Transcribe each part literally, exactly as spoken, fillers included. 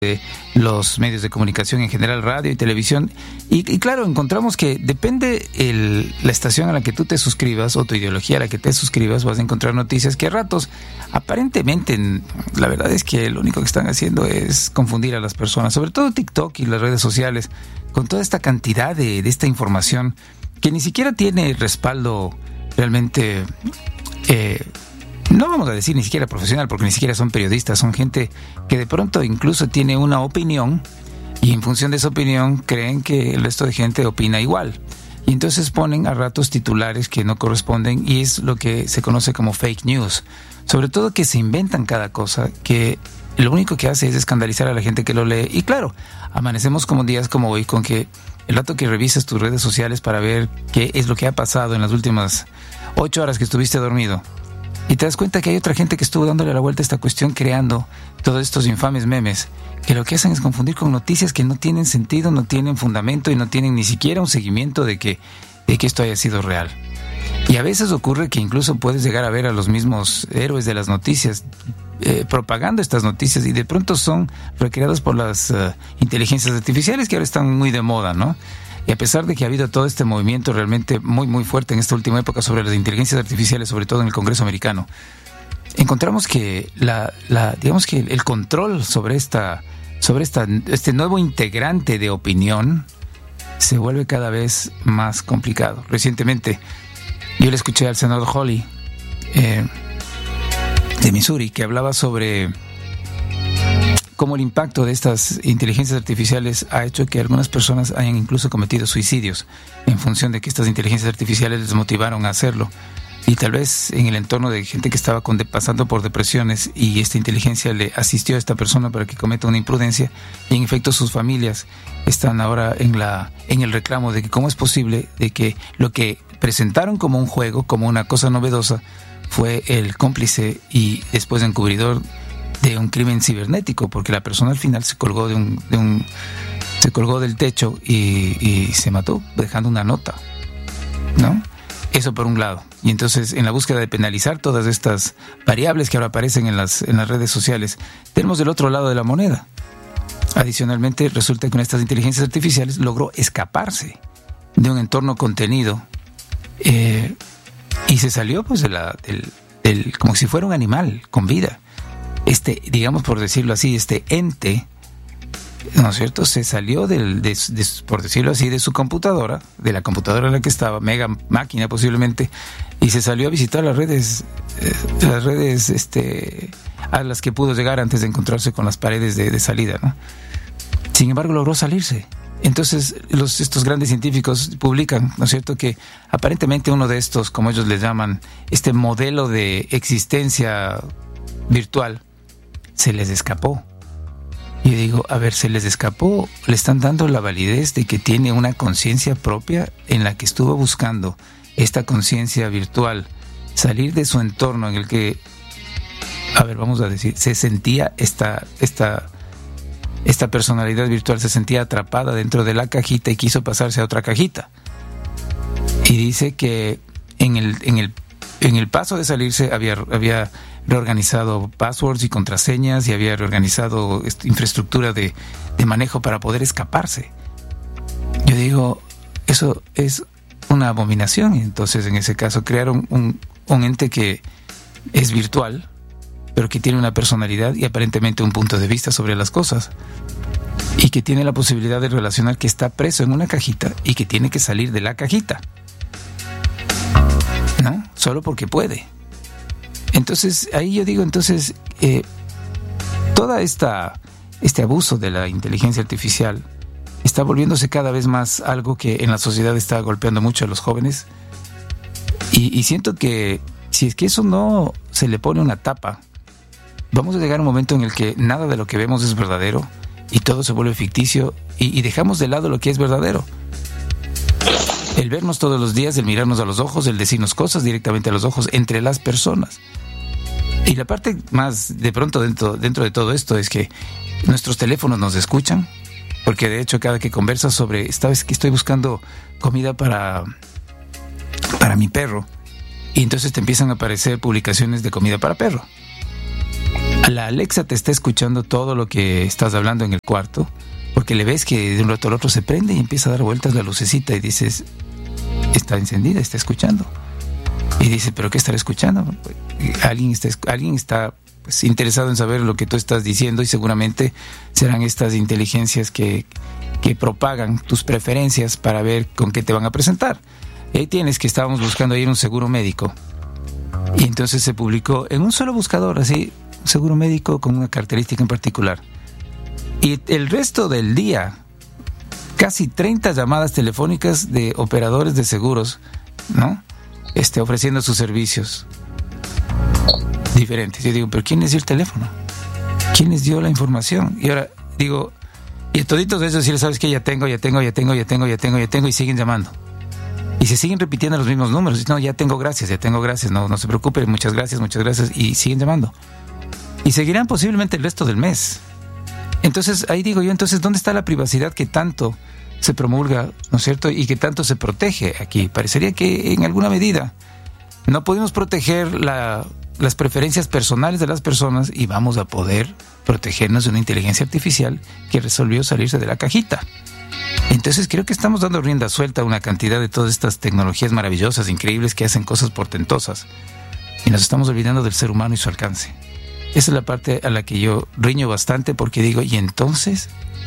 de los medios de comunicación en general, radio y televisión, y, y claro, encontramos que depende el, la estación a la que tú te suscribas o tu ideología a la que te suscribas, vas a encontrar noticias que a ratos, aparentemente, la verdad es que lo único que están haciendo es confundir a las personas, sobre todo TikTok y las redes sociales, con toda esta cantidad de, de esta información que ni siquiera tiene respaldo realmente... Eh, no vamos a decir ni siquiera profesional, porque ni siquiera son periodistas, son gente que de pronto incluso tiene una opinión y en función de esa opinión creen que el resto de gente opina igual. Y entonces ponen a ratos titulares que no corresponden y es lo que se conoce como fake news. Sobre todo que se inventan cada cosa, que lo único que hace es escandalizar a la gente que lo lee. Y claro, amanecemos como días como hoy con que el rato que revisas tus redes sociales para ver qué es lo que ha pasado en las últimas ocho horas que estuviste dormido, y te das cuenta que hay otra gente que estuvo dándole la vuelta a esta cuestión, creando todos estos infames memes, que lo que hacen es confundir con noticias que no tienen sentido, no tienen fundamento y no tienen ni siquiera un seguimiento de que, de que esto haya sido real. Y a veces ocurre que incluso puedes llegar a ver a los mismos héroes de las noticias eh, propagando estas noticias y de pronto son recreados por las uh, inteligencias artificiales que ahora están muy de moda, ¿no? Y a pesar de que ha habido todo este movimiento realmente muy muy fuerte en esta última época sobre las inteligencias artificiales, sobre todo en el Congreso americano, encontramos que la, la digamos que el control sobre esta sobre esta este nuevo integrante de opinión se vuelve cada vez más complicado. Recientemente yo le escuché al senador Hawley eh, de Missouri que hablaba sobre cómo el impacto de estas inteligencias artificiales ha hecho que algunas personas hayan incluso cometido suicidios en función de que estas inteligencias artificiales les motivaron a hacerlo. Y tal vez en el entorno de gente que estaba con, pasando por depresiones y esta inteligencia le asistió a esta persona para que cometa una imprudencia y en efecto sus familias están ahora en, la, en el reclamo de que cómo es posible de que lo que presentaron como un juego, como una cosa novedosa, fue el cómplice y después encubridor de un crimen cibernético, porque la persona al final se colgó de un, de un se colgó del techo y, y se mató dejando una nota, ¿no? Eso por un lado. Y entonces en la búsqueda de penalizar todas estas variables que ahora aparecen en las en las redes sociales, tenemos del otro lado de la moneda. Adicionalmente resulta que con estas inteligencias artificiales logró escaparse de un entorno contenido eh, y se salió pues de la del, del como si fuera un animal con vida. Este, digamos por decirlo así, este ente, ¿no es cierto?, se salió del, de, de, por decirlo así, de su computadora, de la computadora en la que estaba, mega máquina posiblemente, y se salió a visitar las redes, eh, las redes este, a las que pudo llegar antes de encontrarse con las paredes de, de salida, ¿no? Sin embargo, logró salirse. Entonces, los, estos grandes científicos publican, ¿no es cierto?, que aparentemente uno de estos, como ellos les llaman, este modelo de existencia virtual, se les escapó. Y digo, a ver, se les escapó, le están dando la validez de que tiene una conciencia propia en la que estuvo buscando esta conciencia virtual, salir de su entorno en el que, a ver, vamos a decir, se sentía esta, esta, esta personalidad virtual, se sentía atrapada dentro de la cajita y quiso pasarse a otra cajita. Y dice que en el, en el, en el paso de salirse había, había reorganizado passwords y contraseñas y había reorganizado infraestructura de, de manejo para poder escaparse. Yo digo, eso es una abominación. Entonces, en ese caso, crearon un, un ente que es virtual, pero que tiene una personalidad y aparentemente un punto de vista sobre las cosas, y que tiene la posibilidad de relacionar que está preso en una cajita y que tiene que salir de la cajita, ¿no? Solo porque puede. Entonces, ahí yo digo, entonces, eh, toda esta este abuso de la inteligencia artificial está volviéndose cada vez más algo que en la sociedad está golpeando mucho a los jóvenes. Y, y siento que si es que eso no se le pone una tapa, vamos a llegar a un momento en el que nada de lo que vemos es verdadero y todo se vuelve ficticio y, y dejamos de lado lo que es verdadero. El vernos todos los días, el mirarnos a los ojos, el decirnos cosas directamente a los ojos entre las personas. Y la parte más de pronto dentro, dentro de todo esto es que nuestros teléfonos nos escuchan, porque de hecho cada que conversas sobre, esta vez que estoy buscando comida para, para mi perro, y entonces te empiezan a aparecer publicaciones de comida para perro. la Alexa te está escuchando todo lo que estás hablando en el cuarto, porque le ves que de un rato al otro se prende y empieza a dar vueltas la lucecita y dices, está encendida, está escuchando. Y dice, ¿pero qué estará escuchando? Alguien está, alguien está pues, interesado en saber lo que tú estás diciendo y seguramente serán estas inteligencias que, que propagan tus preferencias para ver con qué te van a presentar. Y ahí tienes que estábamos buscando ir un seguro médico. Y entonces se publicó en un solo buscador, así, un seguro médico con una característica en particular. Y el resto del día, casi treinta llamadas telefónicas de operadores de seguros, ¿no? Este, ofreciendo sus servicios diferentes. Yo digo, ¿pero quién les dio el teléfono? ¿Quién les dio la información? Y ahora digo, y a toditos de ellos decirles, ¿sabes qué? Ya tengo, ya tengo, ya tengo, ya tengo, ya tengo, ya tengo, y siguen llamando. Y se siguen repitiendo los mismos números. No, ya tengo, gracias, ya tengo, gracias. No, no se preocupe, muchas gracias, muchas gracias. Y siguen llamando. Y seguirán posiblemente el resto del mes. Entonces, ahí digo yo, entonces, ¿dónde está la privacidad que tanto se promulga, ¿no es cierto? Y que tanto se protege aquí. Parecería que en alguna medida no podemos proteger la, las preferencias personales de las personas y vamos a poder protegernos de una inteligencia artificial que resolvió salirse de la cajita. Entonces creo que estamos dando rienda suelta a una cantidad de todas estas tecnologías maravillosas, increíbles, que hacen cosas portentosas. Y nos estamos olvidando del ser humano y su alcance. Esa es la parte a la que yo riño bastante porque digo, ¿y entonces?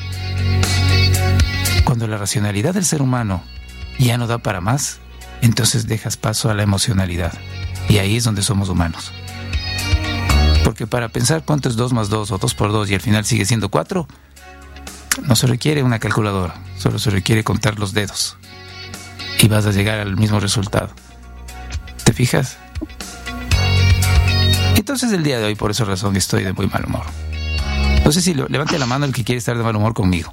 Cuando la racionalidad del ser humano ya no da para más, entonces dejas paso a la emocionalidad. Y ahí es donde somos humanos. Porque para pensar cuánto es dos más dos o dos por dos y al final sigue siendo cuatro, no se requiere una calculadora, solo se requiere contar los dedos. Y vas a llegar al mismo resultado. ¿Te fijas? Entonces el día de hoy, por esa razón, estoy de muy mal humor. No sé si levante la mano el que quiere estar de mal humor conmigo.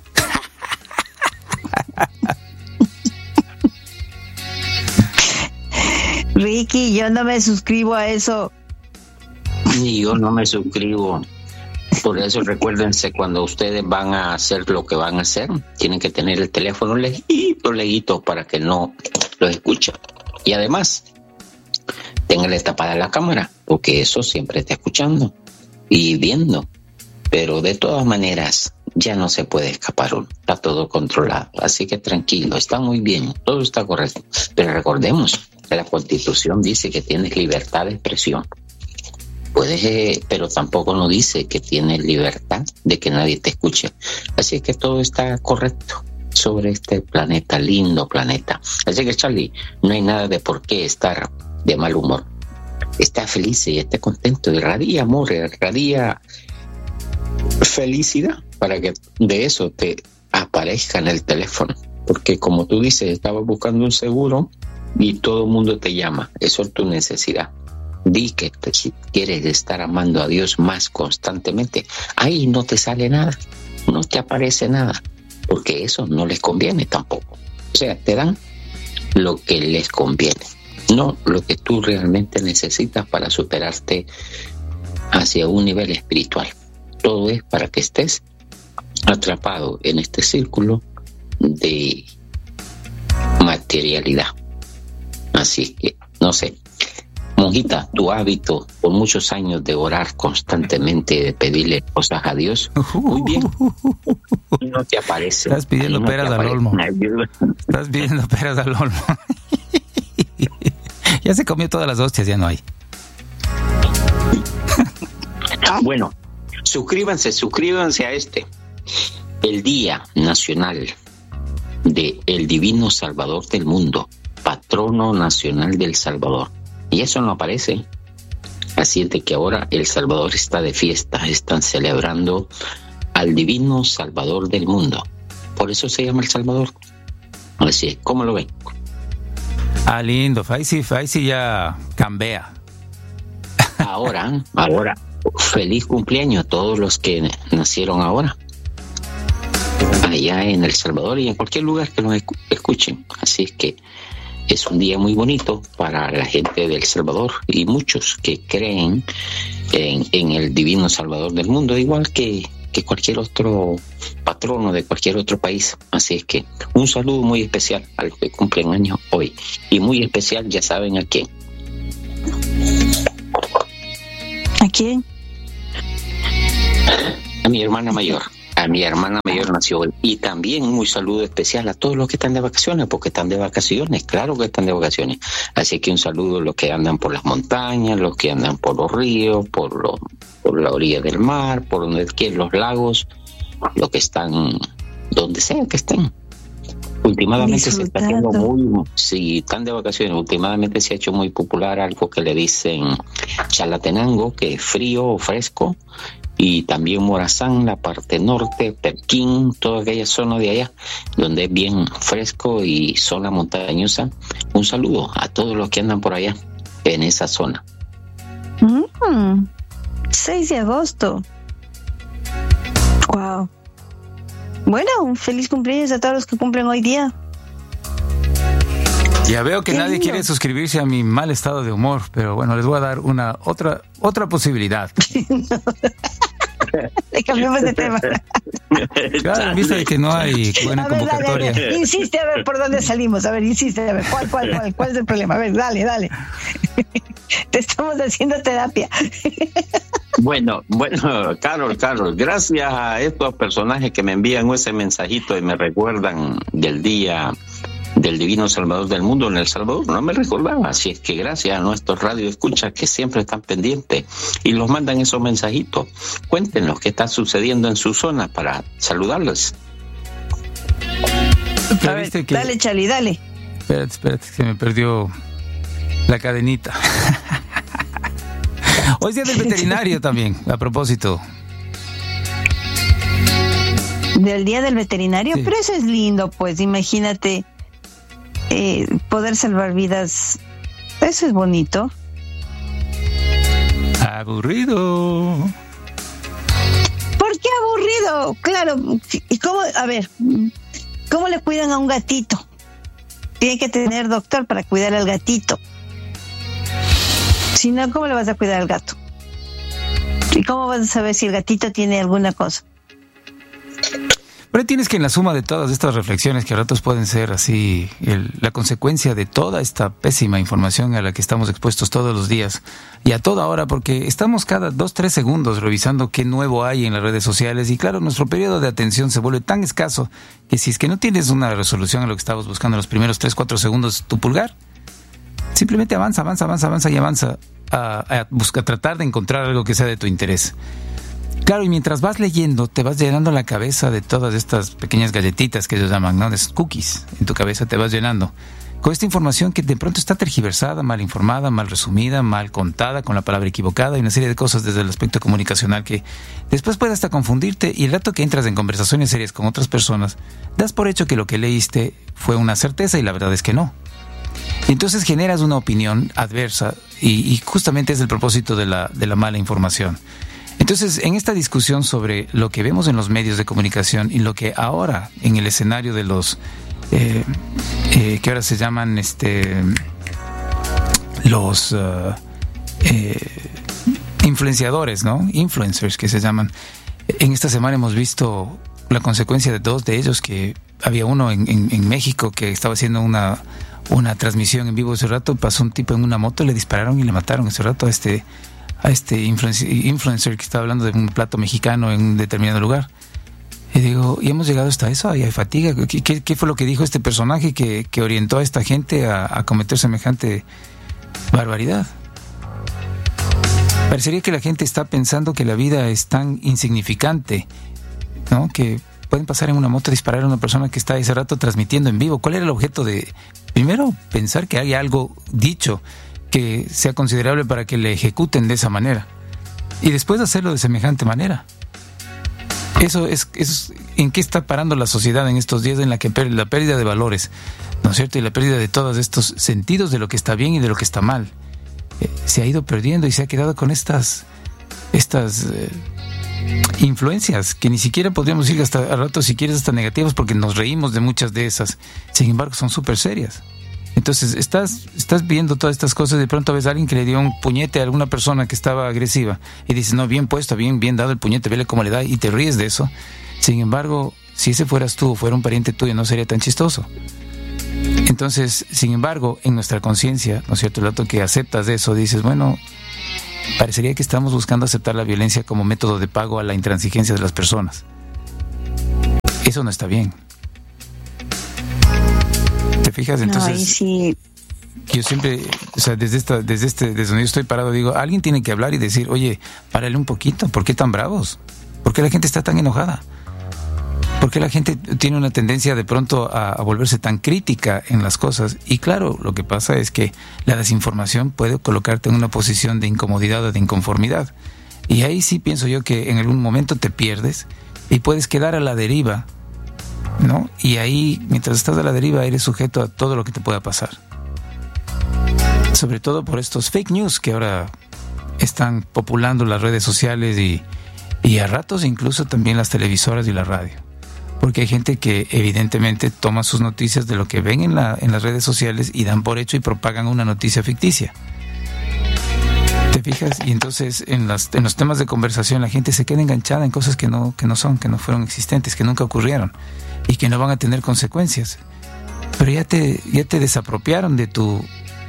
Ricky, yo no me suscribo a eso. Ni yo no me suscribo. Por eso recuérdense, cuando ustedes van a hacer lo que van a hacer, tienen que tener el teléfono lejito, lejito para que no lo escuchen. Y además, ténganle tapada la cámara, porque eso siempre está escuchando y viendo. Pero de todas maneras, ya no se puede escapar uno, está todo controlado. Así que tranquilo, está muy bien, todo está correcto. Pero recordemos que la Constitución dice que tienes libertad de expresión. Puedes, eh, pero tampoco nos dice que tienes libertad de que nadie te escuche. Así que todo está correcto sobre este planeta, lindo planeta. Así que, Charlie, no hay nada de por qué estar de mal humor. Está feliz y está contento, irradia amor, irradia felicidad para que de eso te aparezca en el teléfono. Porque como tú dices, estabas buscando un seguro y todo el mundo te llama. Eso es tu necesidad. Di que te, si quieres estar amando a Dios más constantemente, ahí no te sale nada, no te aparece nada, porque eso no les conviene tampoco. O sea, te dan lo que les conviene, no lo que tú realmente necesitas para superarte hacia un nivel espiritual. Todo es para que estés atrapado en este círculo de materialidad. Así que, no sé, monjita, tu hábito por muchos años de orar constantemente, de pedirle cosas a Dios, muy bien. No te aparece. Estás pidiendo no peras al olmo. Estás pidiendo peras al olmo. Ya se comió todas las hostias, ya no hay. Bueno, suscríbanse, suscríbanse a este, el Día Nacional de el Divino Salvador del Mundo, patrono nacional del Salvador. Y eso no aparece. Así es de que ahora El Salvador está de fiesta. Están celebrando al Divino Salvador del Mundo. Por eso se llama El Salvador. Así es, ¿cómo lo ven? Ah, lindo. Faisy, Faisy ya cambia. Ahora, ahora, feliz cumpleaños a todos los que nacieron ahora. Allá en El Salvador y en cualquier lugar que nos escuchen. Así es que es un día muy bonito para la gente de El Salvador y muchos que creen en, en el Divino Salvador del Mundo, igual que, que cualquier otro patrono de cualquier otro país. Así es que un saludo muy especial a los que cumplen años hoy. Y muy especial, ya saben a quién. ¿A quién? A mi hermana mayor. A mi hermana mayor nació hoy. Y también un saludo especial a todos los que están de vacaciones, porque están de vacaciones, claro que están de vacaciones. Así que un saludo a los que andan por las montañas, los que andan por los ríos, por, lo, por la orilla del mar, por donde quieran, los lagos, los que están donde sea que estén. Últimamente se está haciendo muy, si están de vacaciones, últimamente se ha hecho muy popular algo que le dicen Chalatenango, que es frío o fresco, y también Morazán, la parte norte, Perquín, toda aquella zona de allá, donde es bien fresco y zona montañosa. Un saludo a todos los que andan por allá, en esa zona. Mm, seis de agosto. Wow. Bueno, un feliz cumpleaños a todos los que cumplen hoy día. Ya veo que Qué nadie lindo. quiere suscribirse a mi mal estado de humor, pero bueno, les voy a dar una otra otra posibilidad. Le cambiamos de tema. Claro, en vista de que no hay buena A ver, dale, convocatoria. dale. Insiste a ver por dónde salimos. A ver, insiste a ver. ¿Cuál, cuál, cuál, cuál es el problema? A ver, dale, dale. Te estamos haciendo terapia. Bueno, bueno, Carol, Carol, gracias a estos personajes que me envían ese mensajito y me recuerdan del día del Divino Salvador del mundo en El Salvador, no me recordaba, así es que gracias a nuestros radioescuchas que siempre están pendientes y los mandan esos mensajitos. Cuéntenos qué está sucediendo en su zona para saludarles. A ver, ¿Viste que... dale, Charlie, dale. Espérate, espérate, se me perdió la cadenita. Hoy es día del veterinario también, a propósito. Del día del veterinario, Sí. pero eso es lindo, pues imagínate eh, poder salvar vidas. Eso es bonito. Aburrido. ¿Por qué aburrido? Claro, ¿y cómo? A ver, ¿cómo le cuidan a un gatito? Tiene que tener doctor para cuidar al gatito. Si no, ¿cómo le vas a cuidar al gato? ¿Y cómo vas a saber si el gatito tiene alguna cosa? Pero tienes que en la suma de todas estas reflexiones que a ratos pueden ser así, el, la consecuencia de toda esta pésima información a la que estamos expuestos todos los días y a toda hora, porque estamos cada dos, tres segundos revisando qué nuevo hay en las redes sociales y claro, nuestro periodo de atención se vuelve tan escaso que si es que no tienes una resolución a lo que estabas buscando en los primeros tres, cuatro segundos, tu pulgar, simplemente avanza, avanza, avanza, avanza y avanza a, a buscar, tratar de encontrar algo que sea de tu interés. Claro, y mientras vas leyendo, te vas llenando la cabeza de todas estas pequeñas galletitas que ellos llaman, ¿no? De cookies. En tu cabeza te vas llenando con esta información que de pronto está tergiversada, mal informada, mal resumida, mal contada, con la palabra equivocada y una serie de cosas desde el aspecto comunicacional que después puede hasta confundirte y el rato que entras en conversaciones serias con otras personas, das por hecho que lo que leíste fue una certeza y la verdad es que no. Y entonces generas una opinión adversa y, y justamente es el propósito de la, de la mala información. Entonces, en esta discusión sobre lo que vemos en los medios de comunicación y lo que ahora en el escenario de los eh, eh, que ahora se llaman este los uh, eh, influenciadores, ¿no? Influencers que se llaman. En esta semana hemos visto la consecuencia de dos de ellos, que había uno en, en, en México que estaba haciendo una una transmisión en vivo ese rato, pasó un tipo en una moto, le dispararon y le mataron ese rato a este a este influencer, influencer que estaba hablando de un plato mexicano en un determinado lugar. Y digo, ¿y hemos llegado hasta eso? ¿Y hay fatiga? ¿Qué, qué, qué fue lo que dijo este personaje que, que orientó a esta gente a, a cometer semejante barbaridad? Parecería que la gente está pensando que la vida es tan insignificante, ¿no? Que pueden pasar en una moto y disparar a una persona que está ese rato transmitiendo en vivo. ¿Cuál era el objeto de, primero, pensar que hay algo dicho que sea considerable para que le ejecuten de esa manera y después hacerlo de semejante manera? Eso es, eso es en qué está parando la sociedad en estos días, en la que per, la pérdida de valores, ¿no es cierto? Y la pérdida de todos estos sentidos de lo que está bien y de lo que está mal eh, se ha ido perdiendo y se ha quedado con estas estas eh, influencias que ni siquiera podríamos ir hasta a rato, si quieres, hasta negativas, porque nos reímos de muchas de esas, sin embargo son súper serias. Entonces estás estás viendo todas estas cosas y de pronto ves a alguien que le dio un puñete a alguna persona que estaba agresiva y dices, no, bien puesto, bien bien dado el puñete, vele cómo le da, y te ríes de eso. Sin embargo, si ese fueras tú o fuera un pariente tuyo, no sería tan chistoso. Entonces, sin embargo, en nuestra conciencia, ¿no es cierto? El rato que aceptas de eso, dices, bueno, parecería que estamos buscando aceptar la violencia como método de pago a la intransigencia de las personas. Eso no está bien. ¿Te fijas? Entonces, Ay, sí. Yo siempre, o sea, desde esta, desde este, desde donde yo estoy parado, digo, alguien tiene que hablar y decir, oye, párale un poquito, ¿por qué tan bravos? ¿Por qué la gente está tan enojada? ¿Por qué la gente tiene una tendencia de pronto a, a volverse tan crítica en las cosas? Y claro, lo que pasa es que la desinformación puede colocarte en una posición de incomodidad o de inconformidad. Y ahí sí pienso yo que en algún momento te pierdes y puedes quedar a la deriva, ¿no? Y ahí, mientras estás a la deriva, eres sujeto a todo lo que te pueda pasar. Sobre todo por estos fake news que ahora están populando las redes sociales y, y a ratos incluso también las televisoras y la radio. Porque hay gente que evidentemente toma sus noticias de lo que ven en, la, en las redes sociales y dan por hecho y propagan una noticia ficticia. ¿Te fijas? Y entonces en, las, en los temas de conversación la gente se queda enganchada en cosas que no, que no son, que no fueron existentes, que nunca ocurrieron y que no van a tener consecuencias. Pero ya te, ya te desapropiaron de tu,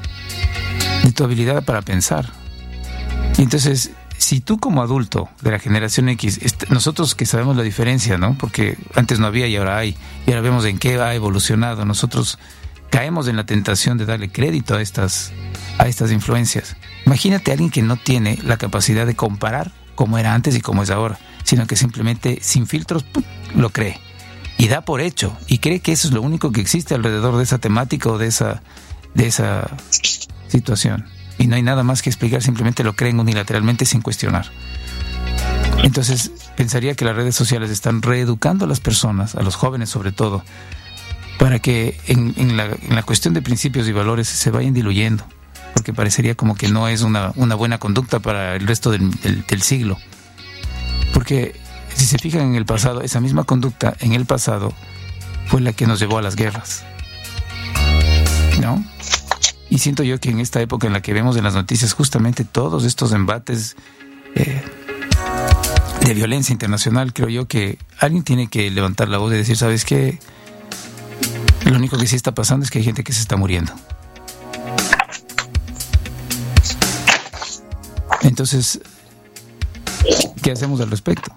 de tu habilidad para pensar. Y entonces, si tú como adulto de la generación X, nosotros que sabemos la diferencia, ¿no? Porque antes no había y ahora hay, y ahora vemos en qué ha evolucionado, nosotros caemos en la tentación de darle crédito a estas, a estas influencias. Imagínate a alguien que no tiene la capacidad de comparar cómo era antes y cómo es ahora, sino que simplemente sin filtros ¡pum!, lo cree y da por hecho y cree que eso es lo único que existe alrededor de esa temática o de esa, de esa situación. Y no hay nada más que explicar, simplemente lo creen unilateralmente sin cuestionar. Entonces, pensaría que las redes sociales están reeducando a las personas, a los jóvenes sobre todo, para que en, en, la, en la cuestión de principios y valores se vayan diluyendo, porque parecería como que no es una, una buena conducta para el resto del, del, del siglo. Porque si se fijan en el pasado, esa misma conducta en el pasado fue la que nos llevó a las guerras, ¿no? Y siento yo que en esta época en la que vemos en las noticias justamente todos estos embates eh, de violencia internacional, creo yo que alguien tiene que levantar la voz y decir, ¿sabes qué? Lo único que sí está pasando es que hay gente que se está muriendo. Entonces, ¿qué hacemos al respecto?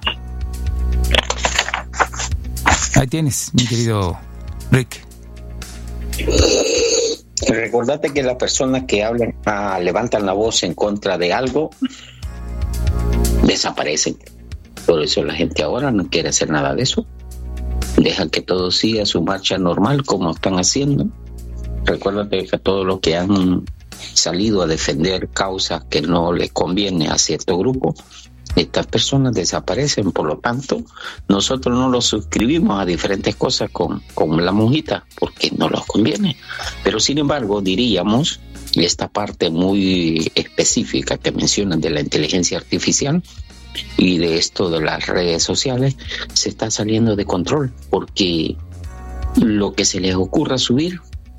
Ahí tienes, mi querido Rick. Recordate que las personas que hablan, ah, levantan la voz en contra de algo, desaparecen. Por eso la gente ahora no quiere hacer nada de eso. Dejan que todo siga su marcha normal como están haciendo. Recuérdate que todos los que han salido a defender causas que no les conviene a cierto grupo, estas personas desaparecen. Por lo tanto, nosotros no los suscribimos a diferentes cosas con, con la monjita porque no nos conviene. Pero sin embargo, diríamos, esta parte muy específica que mencionan de la inteligencia artificial y de esto de las redes sociales, se está saliendo de control porque lo que se les ocurra subir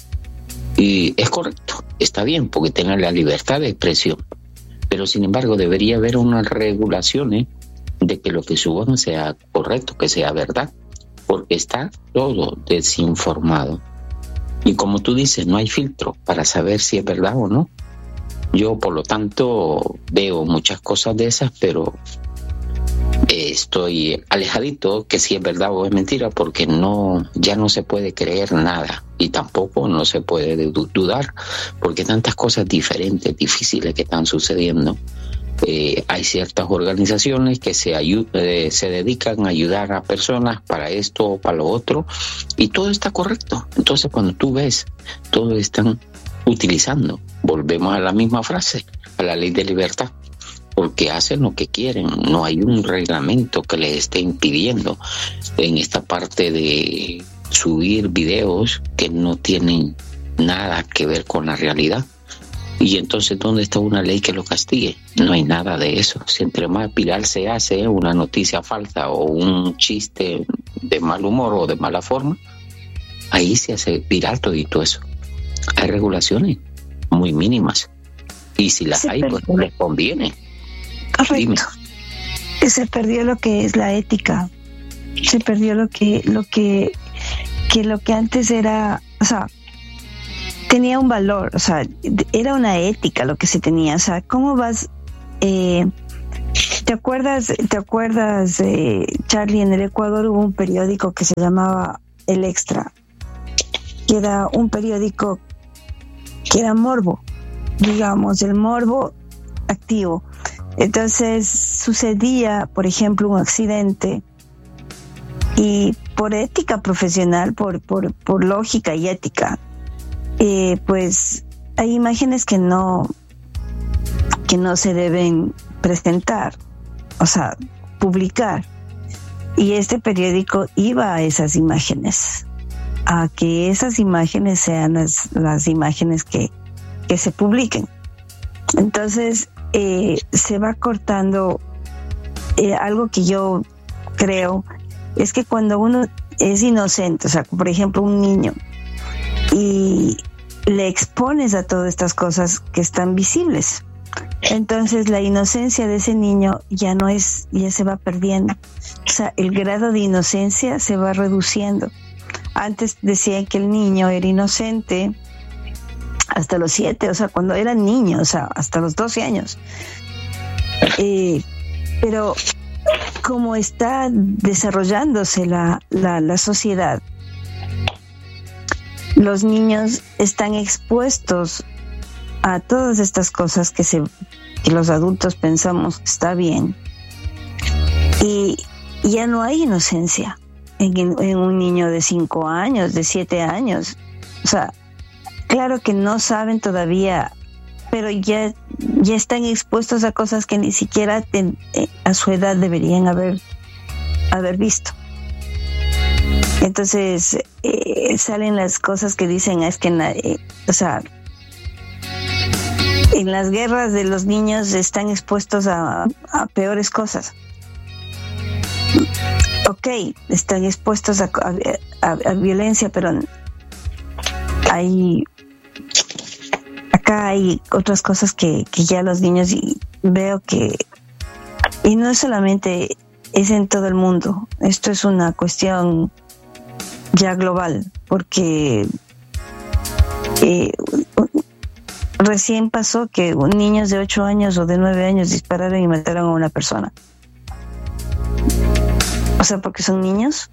y es correcto, está bien, porque tengan la libertad de expresión. Pero sin embargo debería haber unas regulaciones de que lo que suban sea correcto, que sea verdad, porque está todo desinformado. Y como tú dices, no hay filtro para saber si es verdad o no. Yo, por lo tanto, veo muchas cosas de esas, pero eh, estoy alejadito que si es verdad o es mentira, porque no, ya no se puede creer nada y tampoco no se puede dudar, porque tantas cosas diferentes, difíciles que están sucediendo. Eh, hay ciertas organizaciones que se, ayu- eh, se dedican a ayudar a personas para esto o para lo otro, y todo está correcto. Entonces, cuando tú ves, todos están utilizando, volvemos a la misma frase, a la ley de libertad, porque hacen lo que quieren. No hay un reglamento que les esté impidiendo en esta parte de subir videos que no tienen nada que ver con la realidad. Y entonces, ¿dónde está una ley que lo castigue? No hay nada de eso. Si entre más viral se hace una noticia falsa o un chiste de mal humor o de mala forma, ahí se hace viral todo y todo eso. Hay regulaciones muy mínimas. Y si las hay, pues no les conviene. Correcto. Dime. Que se perdió lo que es la ética. Se perdió lo que, lo que, que lo que antes era, o sea, tenía un valor, o sea, era una ética lo que se tenía. O sea, ¿cómo vas Eh, ¿Te acuerdas, te acuerdas, eh, Charlie, en el Ecuador hubo un periódico que se llamaba El Extra, que era un periódico que era morbo, digamos, el morbo activo. Entonces sucedía, por ejemplo, un accidente y por ética profesional, por, por, por lógica y ética, eh, pues hay imágenes que no, que no se deben presentar, o sea, publicar. Y este periódico iba a esas imágenes, a que esas imágenes sean las, las imágenes que, que se publiquen. Entonces, eh, se va cortando. Eh, algo que yo creo es que cuando uno es inocente, o sea, por ejemplo, un niño, y le expones a todas estas cosas que están visibles, entonces la inocencia de ese niño ya no es, ya se va perdiendo. O sea, el grado de inocencia se va reduciendo. Antes decían que el niño era inocente hasta los siete, o sea, cuando era niño, o sea, hasta los doce años. Eh, pero como está desarrollándose la, la, la sociedad, los niños están expuestos a todas estas cosas que, se, que los adultos pensamos que está bien. Y ya no hay inocencia en, en un niño de cinco años, de siete años. O sea, claro que no saben todavía, pero ya, ya están expuestos a cosas que ni siquiera ten, eh, a su edad deberían haber, haber visto. Entonces eh, salen las cosas que dicen, es que, eh, o sea, en las guerras de los niños están expuestos a, a peores cosas. Ok, están expuestos a, a, a violencia, pero hay acá hay otras cosas que, que ya los niños, y veo que, y no es solamente, es en todo el mundo, esto es una cuestión ya global, porque eh, recién pasó que niños de ocho años o de nueve años dispararon y mataron a una persona. O sea, porque son niños.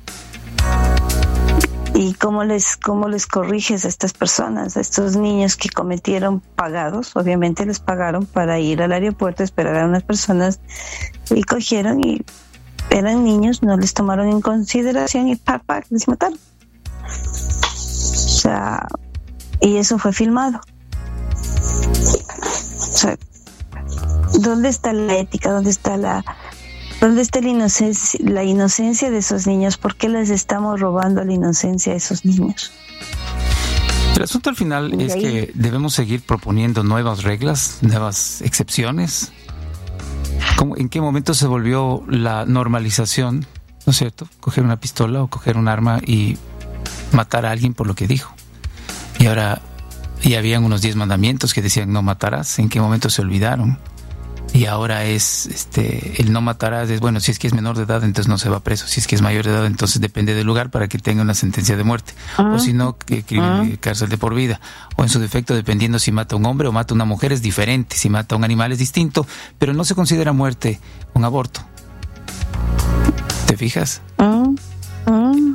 ¿Y cómo les, cómo les corriges a estas personas, a estos niños que cometieron, pagados? Obviamente les pagaron para ir al aeropuerto, esperar a unas personas, y cogieron y eran niños, no les tomaron en consideración y pa, pa, les mataron. O sea, y eso fue filmado. O sea, ¿dónde está la ética? ¿Dónde está la, dónde está la inocencia, la inocencia de esos niños? ¿Por qué les estamos robando la inocencia a esos niños? El asunto al final es que debemos seguir proponiendo nuevas reglas, nuevas excepciones. ¿Cómo, ¿En qué momento se volvió la normalización, no es cierto? Coger una pistola o coger un arma y matar a alguien por lo que dijo. Y ahora, y habían unos diez mandamientos que decían no matarás. ¿En qué momento se olvidaron? Y ahora es, este, el no matarás es, bueno, si es que es menor de edad, entonces no se va preso. Si es que es mayor de edad, entonces depende del lugar para que tenga una sentencia de muerte. Uh-huh. O si no, que, que uh-huh. cárcel de por vida. O en su defecto, dependiendo si mata a un hombre o mata a una mujer, es diferente. Si mata a un animal es distinto, pero no se considera muerte un aborto. ¿Te fijas? Uh-huh. Uh-huh.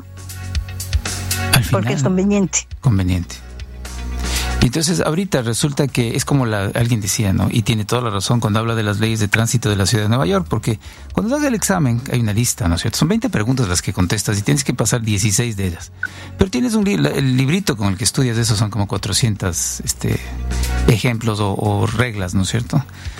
Al final, porque es conveniente. Conveniente. Entonces, ahorita resulta que es como la, alguien decía, ¿no? Y tiene toda la razón cuando habla de las leyes de tránsito de la ciudad de Nueva York, porque cuando das el examen hay una lista, ¿no es cierto? Son veinte preguntas las que contestas y tienes que pasar dieciséis de ellas. Pero tienes un li- el librito con el que estudias, esos son como cuatrocientos este, ejemplos o, o reglas, ¿no es cierto?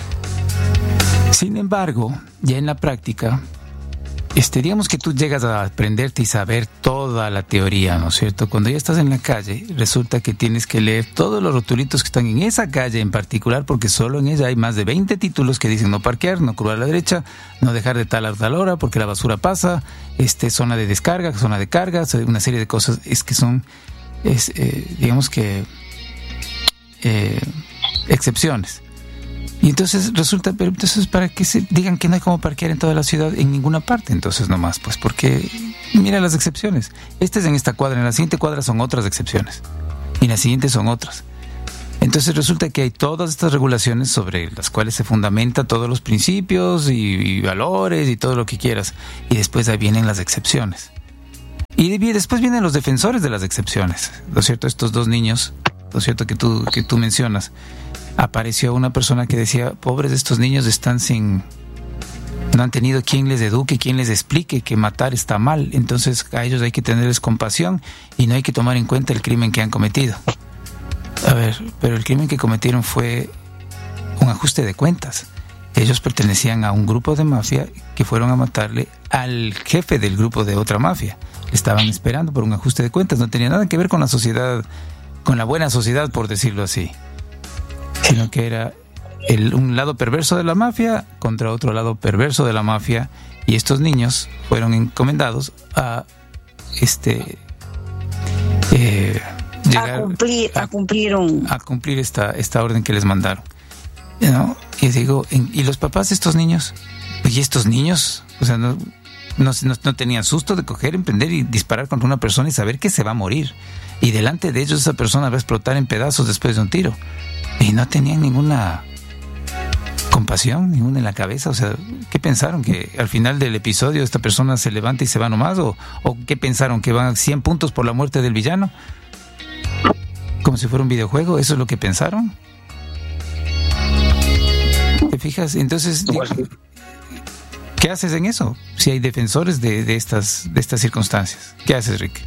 Sin embargo, ya en la práctica, este, digamos que tú llegas a aprenderte y saber toda la teoría, ¿no es cierto? Cuando ya estás en la calle, resulta que tienes que leer todos los rotulitos que están en esa calle en particular, porque solo en ella hay más de veinte títulos que dicen no parquear, no cruzar a la derecha, no dejar de tal a tal hora porque la basura pasa, este, zona de descarga, zona de carga, una serie de cosas es que son, es, eh, digamos que, eh, excepciones. Y entonces resulta, pero entonces para que se digan que no hay cómo parquear en toda la ciudad, en ninguna parte, entonces nomás, pues porque mira las excepciones. Este es en esta cuadra, en la siguiente cuadra son otras excepciones, y en la siguiente son otras. Entonces resulta que hay todas estas regulaciones sobre las cuales se fundamenta todos los principios y, y valores y todo lo que quieras. Y después ahí vienen las excepciones. Y después vienen los defensores de las excepciones. ¿No es cierto? Estos dos niños, ¿no es cierto? Que tú, que tú mencionas. Apareció una persona que decía, pobres estos niños están sin... no han tenido quien les eduque, quien les explique que matar está mal. Entonces a ellos hay que tenerles compasión y no hay que tomar en cuenta el crimen que han cometido. A ver, pero el crimen que cometieron fue un ajuste de cuentas. Ellos pertenecían a un grupo de mafia que fueron a matarle al jefe del grupo de otra mafia. Le estaban esperando por un ajuste de cuentas. No tenía nada que ver con la sociedad, con la buena sociedad, por decirlo así. Sino que era el, un lado perverso de la mafia contra otro lado perverso de la mafia. Y estos niños fueron encomendados a este... Eh, llegar a cumplir, a, a cumplir, un... a cumplir esta, esta orden que les mandaron. ¿No? Y digo, y los papás de estos niños, y estos niños, o sea, no, no, no, no tenían susto de coger, emprender y disparar contra una persona y saber que se va a morir. Y delante de ellos esa persona va a explotar en pedazos después de un tiro. Y no tenían ninguna compasión, ninguna en la cabeza. O sea, ¿qué pensaron? ¿Que al final del episodio esta persona se levanta y se va nomás? ¿O, o qué pensaron? ¿Que van cien puntos por la muerte del villano? Como si fuera un videojuego. ¿Eso es lo que pensaron? ¿Te fijas? Entonces, ¿qué haces en eso? Si hay defensores de, de, estas, de estas circunstancias. ¿Qué haces, Rick?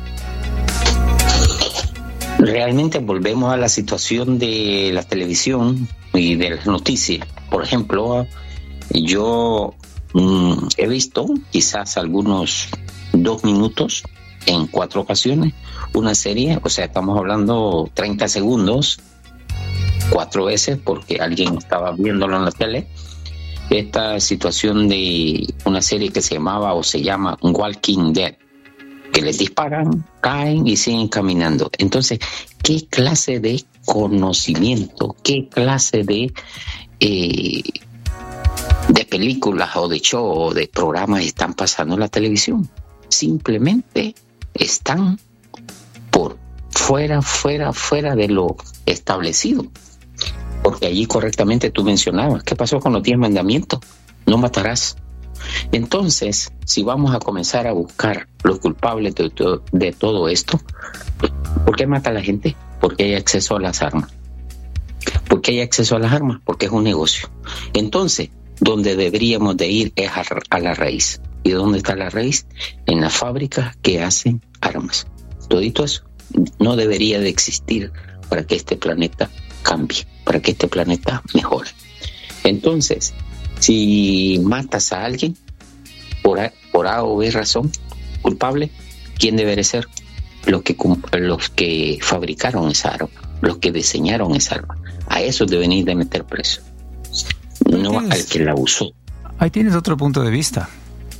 Realmente volvemos a la situación de la televisión y de las noticias. Por ejemplo, yo mmm, he visto quizás algunos dos minutos en cuatro ocasiones una serie, o sea, estamos hablando treinta segundos, cuatro veces porque alguien estaba viéndolo en la tele. Esta situación de una serie que se llamaba o se llama Walking Dead, que les disparan, caen y siguen caminando. Entonces, ¿qué clase de conocimiento, qué clase de eh, de películas o de show o de programas están pasando en la televisión? Simplemente están por fuera, fuera, fuera de lo establecido. Porque allí correctamente tú mencionabas, ¿qué pasó con los diez mandamientos? No matarás. Entonces, si vamos a comenzar a buscar los culpables de, to- de todo esto, ¿por qué mata a la gente? Porque hay acceso a las armas. ¿Por qué hay acceso a las armas? Porque es un negocio. Entonces, donde deberíamos de ir es a, a la raíz. ¿Y dónde está la raíz? En las fábricas que hacen armas. Todito eso no debería de existir para que este planeta cambie, para que este planeta mejore. Entonces, si matas a alguien por A, por A o B razón culpable, ¿quién debería ser? Los que, los que fabricaron esa arma, los que diseñaron esa arma. A esos deben ir de meter preso, no al que la usó. Ahí tienes otro punto de vista.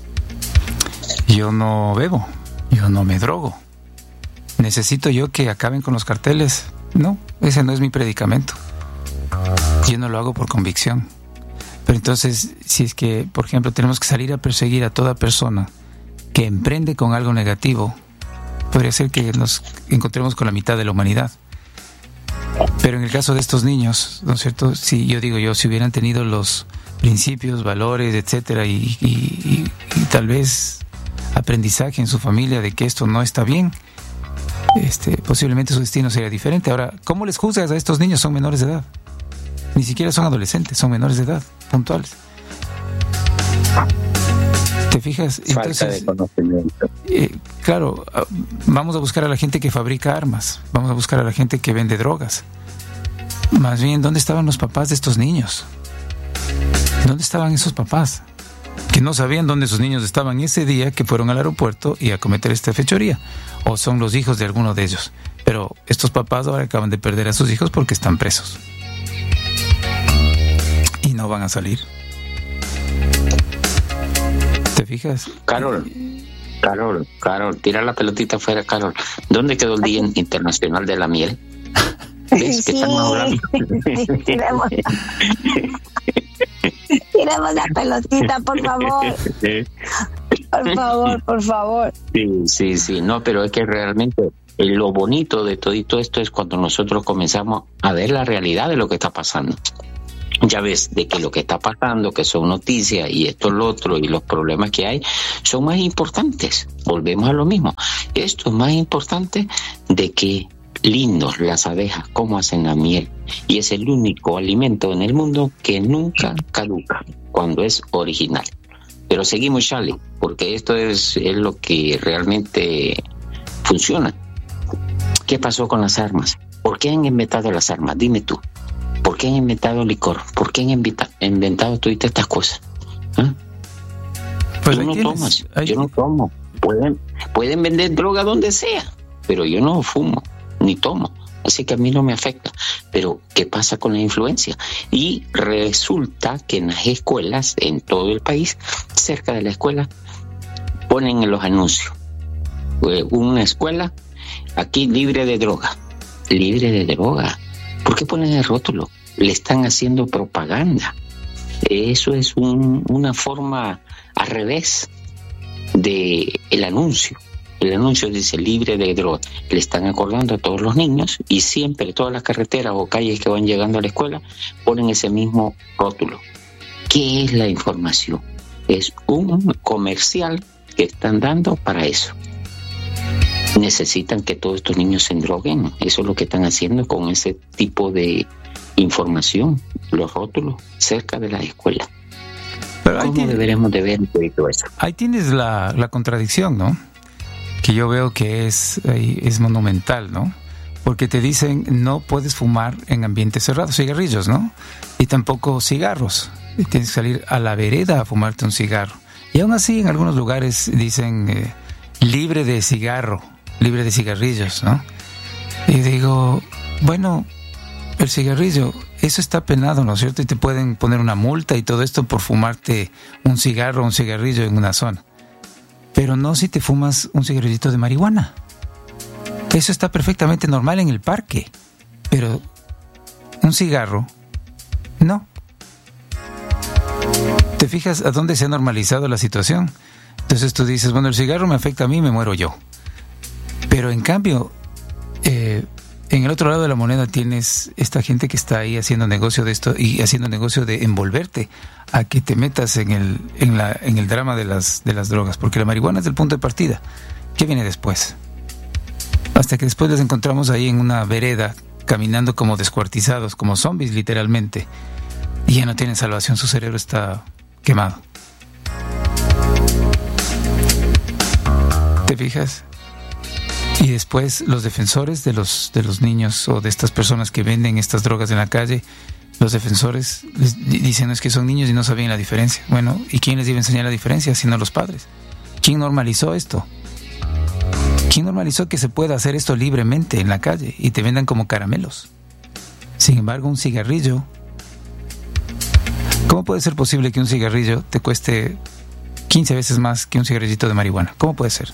Yo no bebo, yo no me drogo. ¿Necesito yo que acaben con los carteles? No, ese no es mi predicamento. Yo no lo hago por convicción. Pero entonces, si es que, por ejemplo, tenemos que salir a perseguir a toda persona que emprende con algo negativo, podría ser que nos encontremos con la mitad de la humanidad. Pero en el caso de estos niños, ¿no es cierto? Si yo digo yo, si hubieran tenido los principios, valores, etcétera, y, y, y, y tal vez aprendizaje en su familia de que esto no está bien, este, posiblemente su destino sería diferente. Ahora, ¿cómo les juzgas a estos niños? Son menores de edad. Ni siquiera son adolescentes, son menores de edad, puntuales. ¿Te fijas? Entonces, falta de conocimiento. Eh, claro, vamos a buscar a la gente que fabrica armas, vamos a buscar a la gente que vende drogas. Más bien, ¿dónde estaban los papás de estos niños? ¿Dónde estaban esos papás? Que no sabían dónde sus niños estaban ese día que fueron al aeropuerto y a cometer esta fechoría. O son los hijos de alguno de ellos. Pero estos papás ahora acaban de perder a sus hijos porque están presos. Y no van a salir. ¿Te fijas? Carol, Carol, Carol, tira la pelotita afuera, Carol. ¿Dónde quedó el Día Internacional de la Miel? ¿Ves que sí, estamos hablando? tiremos, tiremos la pelotita, por favor. Por favor, por favor. Sí, sí, sí. No, pero es que realmente lo bonito de todo esto es cuando nosotros comenzamos a ver la realidad de lo que está pasando. Ya ves de que lo que está pasando, que son noticias y esto, lo otro, y los problemas que hay, son más importantes. Volvemos a lo mismo. Esto es más importante de que lindos las abejas, cómo hacen la miel. Y es el único alimento en el mundo que nunca caduca cuando es original. Pero seguimos, Charlie, porque esto es, es lo que realmente funciona. ¿Qué pasó con las armas? ¿Por qué han inventado las armas? Dime tú. ¿Por qué han inventado el licor? ¿Por qué han invita- inventado todas estas cosas? ¿Ah? Pues yo no tomo, yo no tomo. Pueden, pueden vender droga donde sea, pero yo no fumo ni tomo, así que a mí no me afecta. Pero ¿qué pasa con la influencia? Y resulta que en las escuelas, en todo el país, cerca de la escuela, ponen en los anuncios, una escuela aquí libre de droga, libre de droga. ¿Por qué ponen el rótulo? Le están haciendo propaganda. Eso es un, una forma al revés de el anuncio. El anuncio dice libre de droga. Le están acordando a todos los niños y siempre todas las carreteras o calles que van llegando a la escuela ponen ese mismo rótulo. ¿Qué es la información? Es un comercial que están dando para eso. Necesitan que todos estos niños se endroguen. Eso es lo que están haciendo con ese tipo de información, los rótulos cerca de la escuela. Pero ¿cómo tiene, deberemos de ver todo eso? Ahí tienes la, la contradicción, ¿no? Que yo veo que es, es monumental, ¿no? Porque te dicen no puedes fumar en ambientes cerrados, cigarrillos, ¿no? Y tampoco cigarros. Tienes que salir a la vereda a fumarte un cigarro. Y aún así en algunos lugares dicen eh, libre de cigarro, libre de cigarrillos, ¿no? Y digo, bueno, el cigarrillo, eso está penado, ¿no es cierto? Y te pueden poner una multa y todo esto por fumarte un cigarro o un cigarrillo en una zona. Pero no si te fumas un cigarrillito de marihuana. Eso está perfectamente normal en el parque. Pero un cigarro, no. ¿Te fijas a dónde se ha normalizado la situación? Entonces tú dices, bueno, el cigarro me afecta a mí, me muero yo. Pero en cambio, eh, en el otro lado de la moneda tienes esta gente que está ahí haciendo negocio de esto y haciendo negocio de envolverte a que te metas en el en la en el drama de las de las drogas, porque la marihuana es el punto de partida. ¿Qué viene después? Hasta que después les encontramos ahí en una vereda caminando como descuartizados, como zombies literalmente, y ya no tienen salvación, su cerebro está quemado. ¿Te fijas? Y después los defensores de los de los niños o de estas personas que venden estas drogas en la calle, los defensores les dicen es que son niños y no saben la diferencia. Bueno, ¿y quién les iba a enseñar la diferencia? Sino los padres. ¿Quién normalizó esto? ¿Quién normalizó que se pueda hacer esto libremente en la calle y te vendan como caramelos? Sin embargo, un cigarrillo, ¿cómo puede ser posible que un cigarrillo te cueste quince veces más que un cigarrillito de marihuana? ¿Cómo puede ser?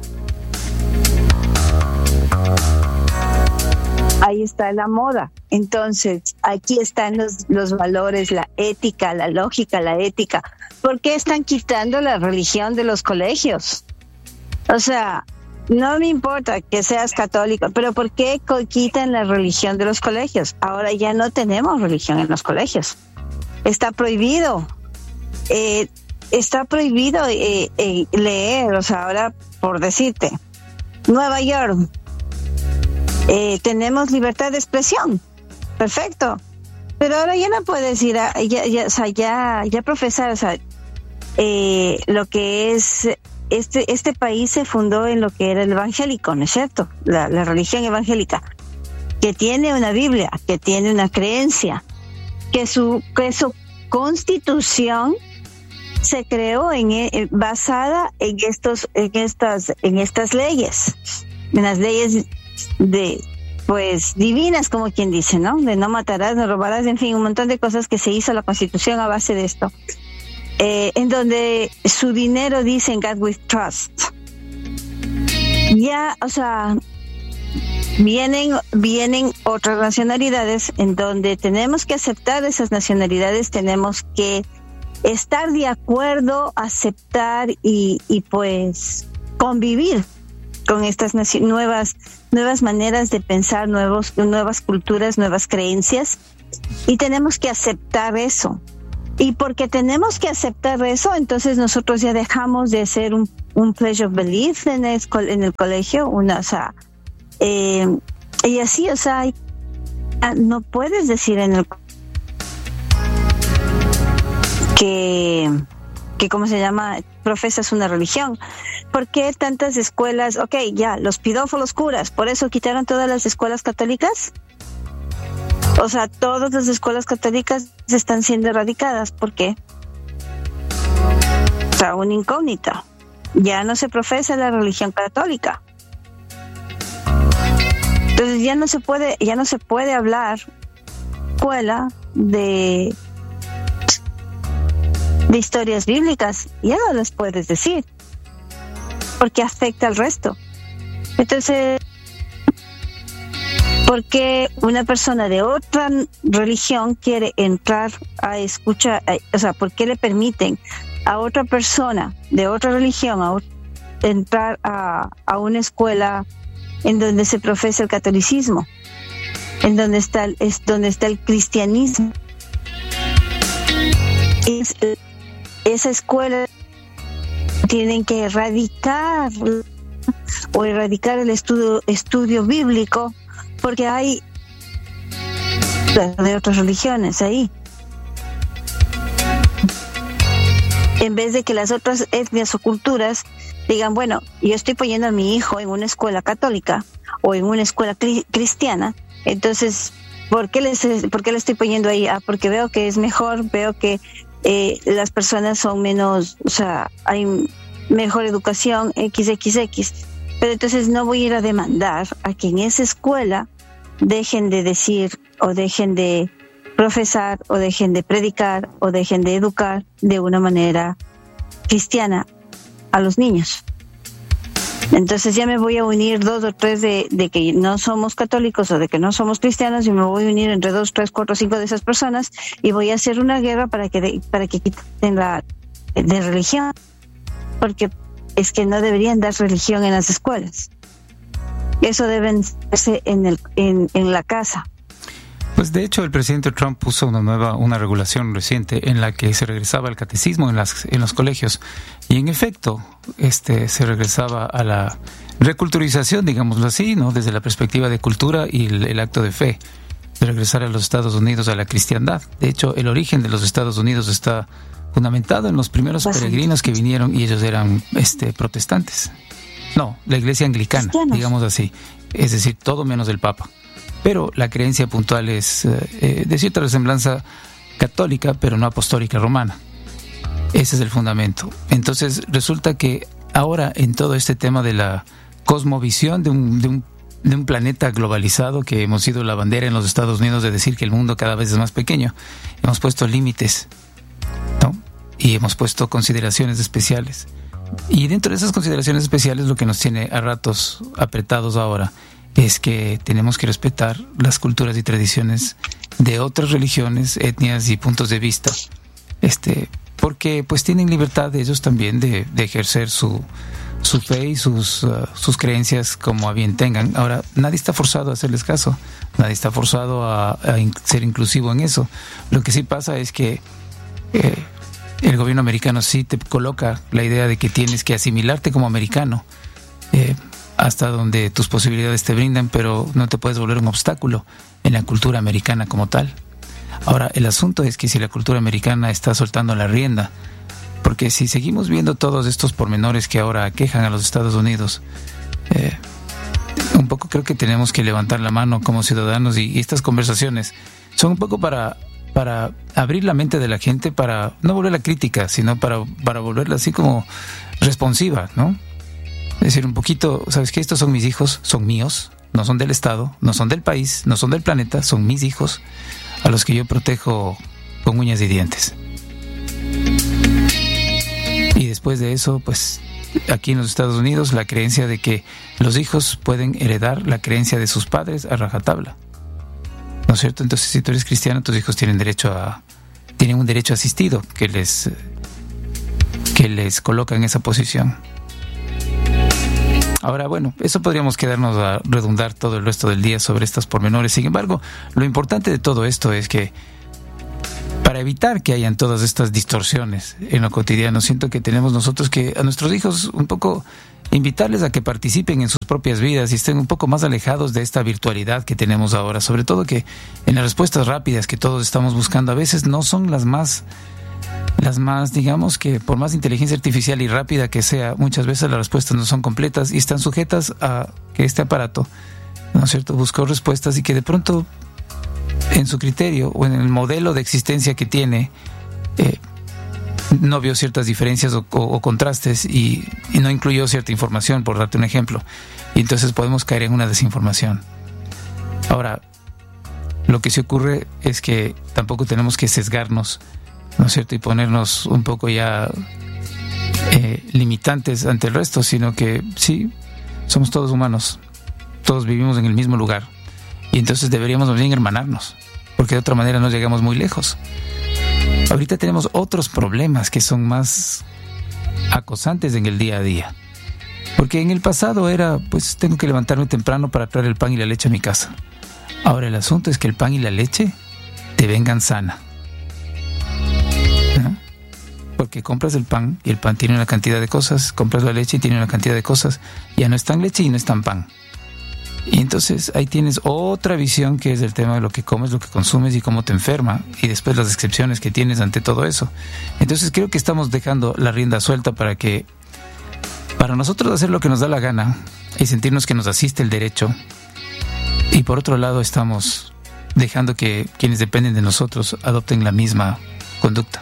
Ahí está la moda. Entonces, aquí están los, los valores, la ética, la lógica, la ética. ¿Por qué están quitando la religión de los colegios? O sea, no me importa que seas católico, pero ¿por qué quitan la religión de los colegios? Ahora ya no tenemos religión en los colegios. Está prohibido. Eh, está prohibido eh, eh, leer. O sea, ahora, por decirte, Nueva York. Eh, tenemos libertad de expresión, perfecto, pero ahora ya no puedes ir a, ya, ya, o sea, ya, ya profesar, o sea, eh, lo que es, este, este país se fundó en lo que era el evangélico, ¿no es cierto? La, la religión evangélica, que tiene una Biblia, que tiene una creencia, que su, que su constitución se creó en, eh, basada en estos, en estas, en estas leyes, en las leyes de, pues, divinas, como quien dice, ¿no? De no matarás, no robarás, en fin, un montón de cosas que se hizo la Constitución a base de esto. Eh, en donde su dinero dice en God we trust. Ya, o sea, vienen, vienen otras nacionalidades en donde tenemos que aceptar esas nacionalidades, tenemos que estar de acuerdo, aceptar y, y pues, convivir. con estas naci- nuevas nuevas maneras de pensar, nuevos nuevas culturas, nuevas creencias, y tenemos que aceptar eso. Y porque tenemos que aceptar eso, entonces nosotros ya dejamos de hacer un, un pledge of belief en el, en el colegio, una, o sea, eh, y así, o sea, hay, no puedes decir en el que que cómo se llama, profesas una religión. ¿Por qué tantas escuelas? Ok, ya, los pedófilos curas, ¿por eso quitaron todas las escuelas católicas? O sea, todas las escuelas católicas están siendo erradicadas. ¿Por qué? O sea, una incógnita. Ya no se profesa la religión católica. Entonces ya no se puede, ya no se puede hablar escuela de de historias bíblicas, ya no las puedes decir porque afecta al resto. Entonces, ¿por qué una persona de otra religión quiere entrar a escuchar? O sea, ¿por qué le permiten a otra persona de otra religión a entrar a, a una escuela en donde se profesa el catolicismo, en donde está el, es donde está el cristianismo? Es, esa escuela tienen que erradicar o erradicar el estudio estudio bíblico porque hay de otras religiones ahí, en vez de que las otras etnias o culturas digan, bueno, yo estoy poniendo a mi hijo en una escuela católica o en una escuela cri- cristiana, entonces ¿por qué les por qué le estoy poniendo ahí? Ah, porque veo que es mejor, veo que Eh, las personas son menos, o sea, hay mejor educación, equis equis equis, pero entonces no voy a ir a demandar a que en esa escuela dejen de decir o dejen de profesar o dejen de predicar o dejen de educar de una manera cristiana a los niños. Entonces ya me voy a unir dos o tres de, de que no somos católicos o de que no somos cristianos, y me voy a unir entre dos, tres, cuatro, cinco de esas personas y voy a hacer una guerra para que de, para que quiten la de religión, porque es que no deberían dar religión en las escuelas. Eso deben hacerse en el en, en la casa. Pues de hecho el presidente Trump puso una nueva una regulación reciente en la que se regresaba al catecismo en las en los colegios, y en efecto este se regresaba a la reculturización, digámoslo así, ¿no? Desde la perspectiva de cultura y el, el acto de fe, de regresar a los Estados Unidos a la cristiandad. De hecho, el origen de los Estados Unidos está fundamentado en los primeros Bastante. peregrinos que vinieron, y ellos eran este protestantes. No, la iglesia anglicana, Cristianos. digamos así, es decir, todo menos el Papa. Pero la creencia puntual es eh, de cierta resemblanza católica, pero no apostólica romana. Ese es el fundamento. Entonces resulta que ahora en todo este tema de la cosmovisión de un, de un, de un planeta globalizado, que hemos sido la bandera en los Estados Unidos de decir que el mundo cada vez es más pequeño, hemos puesto límites, ¿no? Y hemos puesto consideraciones especiales. Y dentro de esas consideraciones especiales, lo que nos tiene a ratos apretados ahora es que tenemos que respetar las culturas y tradiciones de otras religiones, etnias y puntos de vista, este, porque pues tienen libertad de ellos también de, de ejercer su, su fe y sus, uh, sus creencias como a bien tengan. Ahora, nadie está forzado a hacerles caso, nadie está forzado a, a in- ser inclusivo en eso. Lo que sí pasa es que eh, el gobierno americano sí te coloca la idea de que tienes que asimilarte como americano, eh, hasta donde tus posibilidades te brindan, pero no te puedes volver un obstáculo en la cultura americana como tal. Ahora, el asunto es que si la cultura americana está soltando la rienda, porque si seguimos viendo todos estos pormenores que ahora aquejan a los Estados Unidos, eh, un poco creo que tenemos que levantar la mano como ciudadanos, y, y estas conversaciones son un poco para, para abrir la mente de la gente, para no volverla crítica, sino para, para volverla así como responsiva, ¿no? Es decir, un poquito, ¿sabes qué? Estos son mis hijos, son míos, no son del Estado, no son del país, no son del planeta, son mis hijos, a los que yo protejo con uñas y dientes. Y después de eso, pues, aquí en los Estados Unidos, la creencia de que los hijos pueden heredar la creencia de sus padres a rajatabla, ¿no es cierto? Entonces, si tú eres cristiano, tus hijos tienen derecho a, tienen un derecho asistido que les, que les coloca en esa posición. Ahora, bueno, eso podríamos quedarnos a redundar todo el resto del día sobre estas pormenores. Sin embargo, lo importante de todo esto es que para evitar que hayan todas estas distorsiones en lo cotidiano, siento que tenemos nosotros que a nuestros hijos un poco invitarles a que participen en sus propias vidas y estén un poco más alejados de esta virtualidad que tenemos ahora. Sobre todo que en las respuestas rápidas que todos estamos buscando a veces no son las más... Las más, digamos que por más inteligencia artificial y rápida que sea, muchas veces las respuestas no son completas y están sujetas a que este aparato, ¿no es cierto?, buscó respuestas y que de pronto en su criterio o en el modelo de existencia que tiene eh, no vio ciertas diferencias o, o, o contrastes y, y no incluyó cierta información, por darte un ejemplo. Y entonces podemos caer en una desinformación. Ahora, lo que sí ocurre es que tampoco tenemos que sesgarnos, ¿no es cierto?, y ponernos un poco ya eh, limitantes ante el resto, sino que sí, somos todos humanos, todos vivimos en el mismo lugar y entonces deberíamos más bien hermanarnos, porque de otra manera no llegamos muy lejos. Ahorita tenemos otros problemas que son más acosantes en el día a día, porque en el pasado era, pues tengo que levantarme temprano para traer el pan y la leche a mi casa. Ahora el asunto es que el pan y la leche te vengan sana, ¿no? Porque compras el pan y el pan tiene una cantidad de cosas, compras la leche y tiene una cantidad de cosas, ya no es tan leche y no es tan pan. Y entonces ahí tienes otra visión que es el tema de lo que comes, lo que consumes y cómo te enferma, y después las excepciones que tienes ante todo eso. Entonces creo que estamos dejando la rienda suelta para que, para nosotros hacer lo que nos da la gana y sentirnos que nos asiste el derecho, y por otro lado estamos dejando que quienes dependen de nosotros adopten la misma conducta.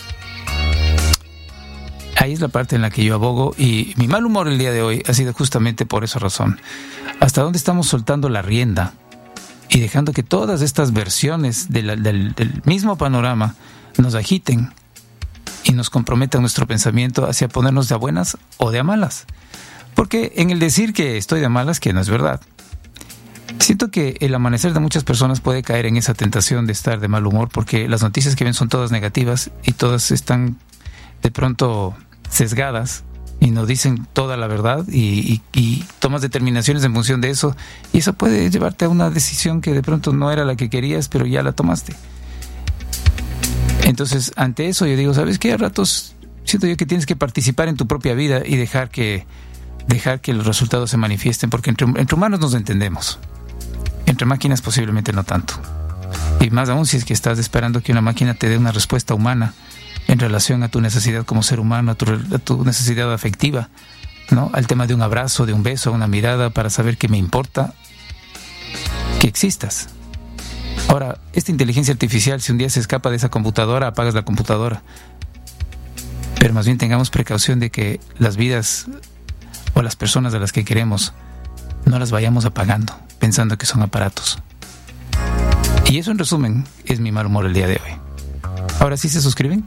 Ahí es la parte en la que yo abogo, y mi mal humor el día de hoy ha sido justamente por esa razón. ¿Hasta dónde estamos soltando la rienda y dejando que todas estas versiones de la, del, del mismo panorama nos agiten y nos comprometan nuestro pensamiento hacia ponernos de a buenas o de a malas? Porque en el decir que estoy de malas, que no es verdad, siento que el amanecer de muchas personas puede caer en esa tentación de estar de mal humor, porque las noticias que ven son todas negativas y todas están de pronto sesgadas y no dicen toda la verdad, y, y, y tomas determinaciones en función de eso, y eso puede llevarte a una decisión que de pronto no era la que querías, pero ya la tomaste. Entonces, ante eso yo digo, ¿sabes qué? A ratos siento yo que tienes que participar en tu propia vida y dejar que, dejar que los resultados se manifiesten, porque entre, entre humanos nos entendemos, entre máquinas posiblemente no tanto. Y más aún si es que estás esperando que una máquina te dé una respuesta humana en relación a tu necesidad como ser humano, a tu, a tu necesidad afectiva, ¿no? Al tema de un abrazo, de un beso, una mirada, para saber que me importa que existas. Ahora, esta inteligencia artificial, si un día se escapa de esa computadora, apagas la computadora. Pero más bien tengamos precaución de que las vidas o las personas a las que queremos no las vayamos apagando, pensando que son aparatos. Y eso, en resumen, es mi mal humor el día de hoy. ¿Ahora sí se suscriben?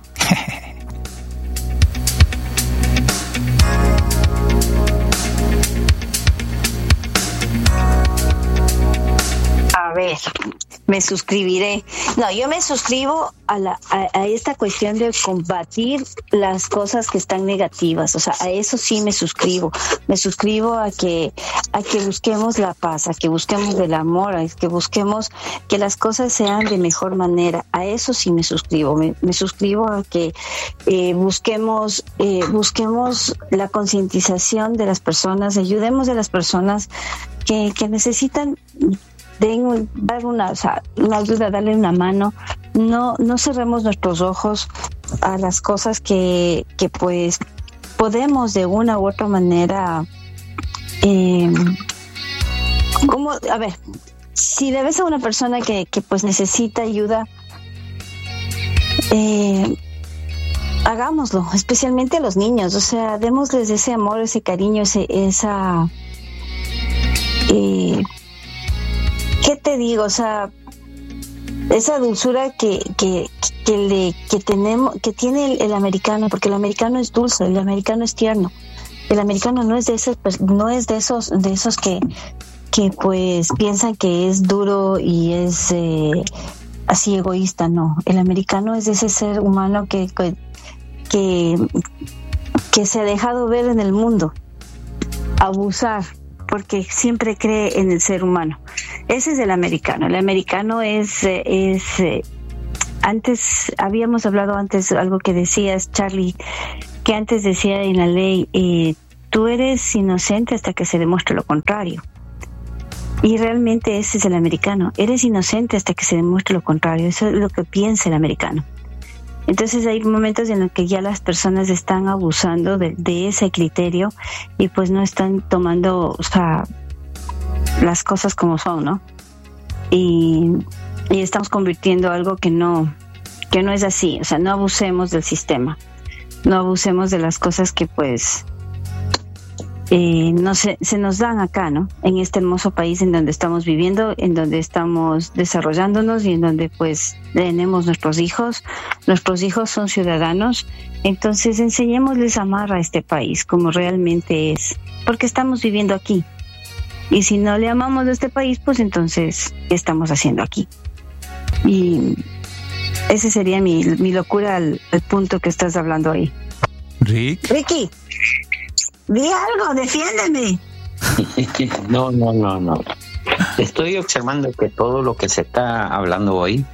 A ver, me suscribiré. No, yo me suscribo a, la, a, a esta cuestión de combatir las cosas que están negativas. O sea, a eso sí me suscribo. Me suscribo a que a que busquemos la paz, a que busquemos el amor, a que busquemos que las cosas sean de mejor manera. A eso sí me suscribo. Me, me suscribo a que eh, busquemos eh, busquemos la concientización de las personas, ayudemos a las personas que, que necesitan den, dar una, o sea, una ayuda, darle una mano. No, no cerremos nuestros ojos a las cosas que, que pues podemos de una u otra manera, eh, como, a ver, si le ves a una persona que, que pues necesita ayuda, eh, hagámoslo, especialmente a los niños. O sea, démosles ese amor, ese cariño, ese, esa, eh, ¿qué te digo? O sea, esa dulzura que que que le que tenemos, que tiene el, el americano, porque el americano es dulce, el americano es tierno. El americano no es de esos, no es de esos de esos que que pues piensan que es duro y es eh, así egoísta. No, el americano es de ese ser humano que que que se ha dejado ver en el mundo. abusar, porque siempre cree en el ser humano. Ese es el americano. El americano es, es eh, antes, habíamos hablado antes algo que decías, Charlie, que antes decía en la ley, eh, tú eres inocente hasta que se demuestre lo contrario. Y realmente ese es el americano. Eres inocente hasta que se demuestre lo contrario. Eso es lo que piensa el americano. Entonces hay momentos en los que ya las personas están abusando de, de ese criterio y pues no están tomando, o sea, las cosas como son, ¿no? Y, y estamos convirtiendo algo que no, que no es así. O sea, no abusemos del sistema, no abusemos de las cosas que pues eh, no se, se nos dan acá, ¿no? En este hermoso país en donde estamos viviendo, en donde estamos desarrollándonos y en donde pues tenemos nuestros hijos. Nuestros hijos son ciudadanos, entonces enseñémosles a amar a este país como realmente es, porque estamos viviendo aquí. Y si no le amamos a este país, pues entonces, ¿qué estamos haciendo aquí? Y ese sería mi, mi locura al, al punto que estás hablando ahí. Rick. Ricky, di algo, defiéndeme. No, no, no, no. Estoy observando que todo lo que se está hablando hoy,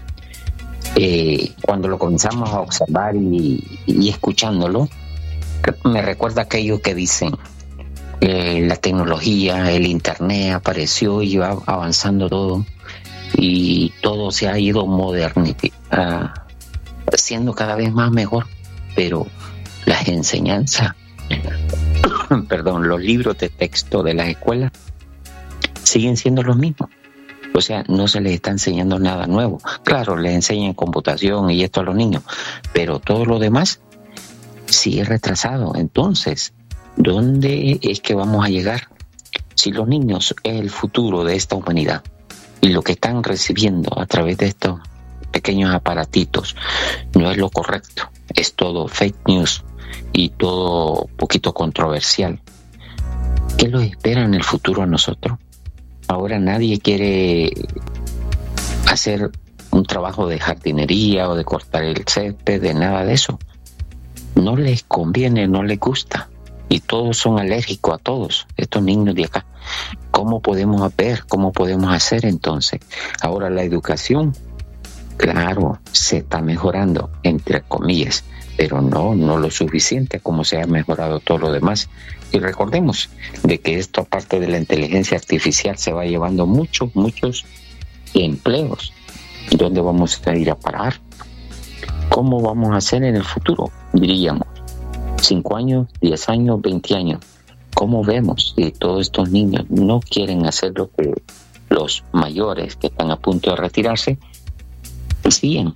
eh, cuando lo comenzamos a observar y, y escuchándolo, me recuerda aquello que dicen, eh, la tecnología, el internet apareció y va avanzando todo y todo se ha ido modernizando, siendo cada vez más mejor, pero las enseñanzas, perdón, los libros de texto de las escuelas siguen siendo los mismos. O sea, no se les está enseñando nada nuevo. Claro, les enseñan computación y esto a los niños, pero todo lo demás sigue retrasado. Entonces, ¿dónde es que vamos a llegar? Si los niños es el futuro de esta humanidad y lo que están recibiendo a través de estos pequeños aparatitos no es lo correcto, es todo fake news y todo poquito controversial, ¿qué los espera en el futuro a nosotros? Ahora nadie quiere hacer un trabajo de jardinería o de cortar el césped, de nada de eso. No les conviene, no les gusta. Y todos son alérgicos a todos, estos niños de acá. ¿Cómo podemos ver? ¿Cómo podemos hacer entonces? Ahora la educación, claro, se está mejorando, entre comillas, pero no, no lo suficiente como se ha mejorado todo lo demás. Y recordemos de que esto, aparte de la inteligencia artificial, se va llevando muchos, muchos empleos. ¿Dónde vamos a ir a parar? ¿Cómo vamos a hacer en el futuro? Diríamos, cinco años, diez años, veinte años. ¿Cómo vemos si todos estos niños no quieren hacer lo que los mayores que están a punto de retirarse siguen?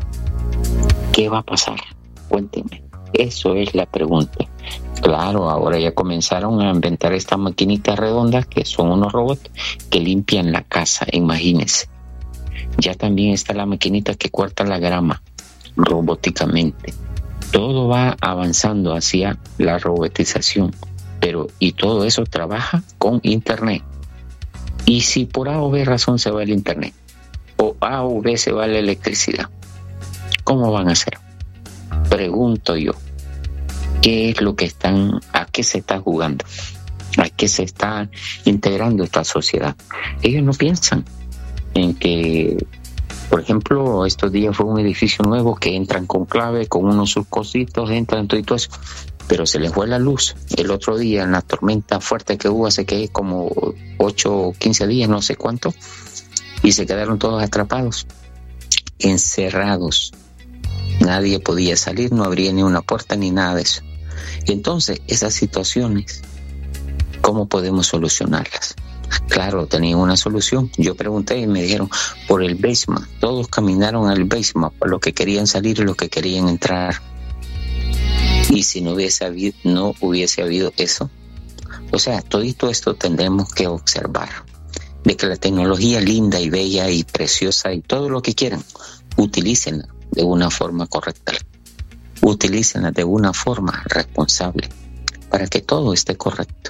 ¿Qué va a pasar? Cuéntenme. Eso es la pregunta. Claro, ahora ya comenzaron a inventar estas maquinitas redondas que son unos robots que limpian la casa, imagínense. Ya también está la maquinita que corta la grama robóticamente. Todo va avanzando hacia la robotización, pero y todo eso trabaja con internet. Y si por A o B razón se va el internet, o A o B se va la electricidad, ¿cómo van a hacer? Pregunto yo, ¿qué es lo que están, a qué se está jugando? ¿A qué se está integrando esta sociedad? Ellos no piensan en que, por ejemplo, estos días fue un edificio nuevo que entran con clave, con unos subcositos, entran todo y todo eso, pero se les fue la luz. El otro día, en la tormenta fuerte que hubo hace que como ocho o quince días, no sé cuánto, y se quedaron todos atrapados, encerrados. Nadie podía salir, no abría ni una puerta ni nada de eso. Entonces, esas situaciones, ¿cómo podemos solucionarlas? Claro, tenían una solución. Yo pregunté y me dijeron, por el basement. Todos caminaron al basement, por lo que querían salir y lo que querían entrar. Y si no hubiese habido, no hubiese habido eso, o sea, todo esto tendremos que observar, de que la tecnología linda y bella y preciosa y todo lo que quieran, utilícenla de una forma correcta, utilícenla de una forma responsable para que todo esté correcto.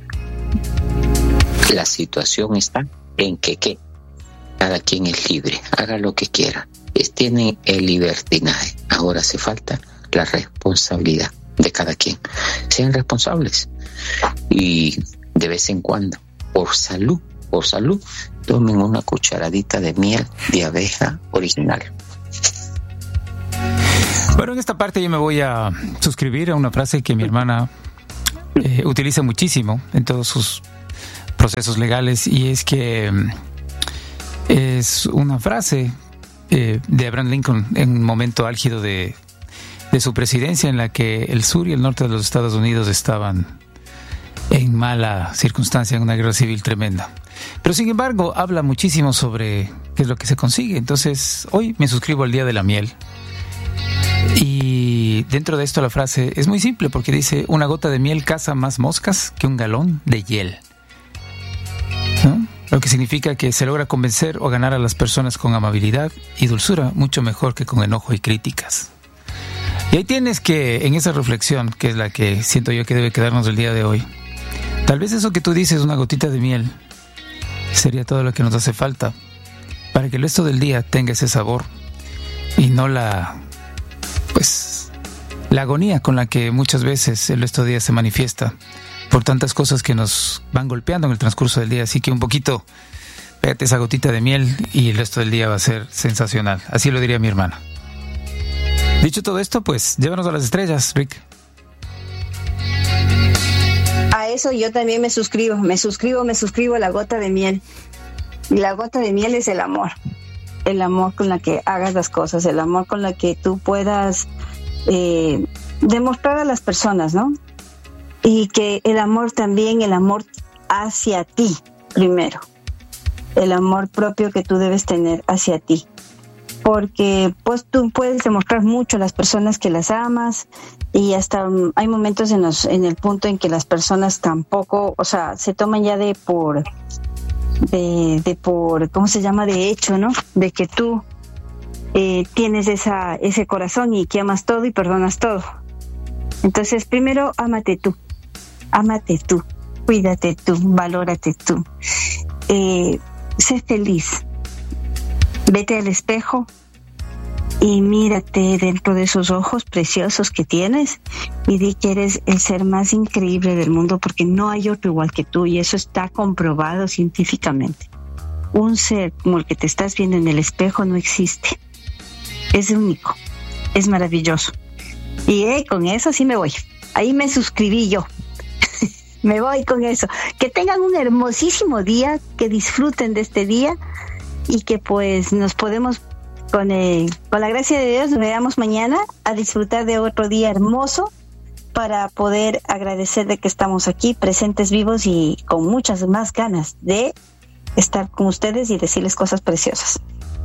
La situación está en que, que cada quien es libre, haga lo que quiera, es, tiene el libertinaje. Ahora hace falta la responsabilidad de cada quien. Sean responsables y de vez en cuando, por salud, por salud, tomen una cucharadita de miel de abeja original. Bueno, en esta parte yo me voy a suscribir a una frase que mi hermana eh, utiliza muchísimo en todos sus procesos legales, y es que es una frase eh, de Abraham Lincoln en un momento álgido de, de su presidencia, en la que el sur y el norte de los Estados Unidos estaban en mala circunstancia, en una guerra civil tremenda. Pero sin embargo habla muchísimo sobre qué es lo que se consigue. Entonces hoy me suscribo al Día de la Miel, y dentro de esto la frase es muy simple, porque dice: una gota de miel caza más moscas que un galón de hiel, ¿no? Lo que significa que se logra convencer o ganar a las personas con amabilidad y dulzura mucho mejor que con enojo y críticas. Y ahí tienes que, en esa reflexión, que es la que siento yo que debe quedarnos el día de hoy, tal vez eso que tú dices, una gotita de miel, sería todo lo que nos hace falta para que el resto del día tenga ese sabor y no la, pues, la agonía con la que muchas veces el resto del día se manifiesta por tantas cosas que nos van golpeando en el transcurso del día. Así que un poquito, pégate esa gotita de miel y el resto del día va a ser sensacional. Así lo diría mi hermana. Dicho todo esto, pues, llévanos a las estrellas, Rick. A eso yo también me suscribo, me suscribo, me suscribo a la gota de miel. Y la gota de miel es el amor. El amor con la que hagas las cosas, el amor con la que tú puedas eh, demostrar a las personas, ¿no? Y que el amor también, el amor hacia ti primero. El amor propio que tú debes tener hacia ti. Porque pues tú puedes demostrar mucho a las personas que las amas, y hasta um, hay momentos en los en el punto en que las personas tampoco, o sea, se toman ya de por de, de por ¿cómo se llama? De hecho, ¿no? De que tú eh, tienes esa ese corazón y que amas todo y perdonas todo. Entonces, primero ámate tú. Ámate tú. Cuídate tú, valórate tú. Eh, sé feliz. Vete al espejo y mírate dentro de esos ojos preciosos que tienes y di que eres el ser más increíble del mundo, porque no hay otro igual que tú, y eso está comprobado científicamente. Un ser como el que te estás viendo en el espejo no existe. Es único, es maravilloso. Y eh, con eso sí me voy. Ahí me suscribí yo. Me voy con eso. Que tengan un hermosísimo día, que disfruten de este día, y que pues nos podemos, con, el, con la gracia de Dios, nos veamos mañana a disfrutar de otro día hermoso, para poder agradecer de que estamos aquí presentes, vivos y con muchas más ganas de estar con ustedes y decirles cosas preciosas.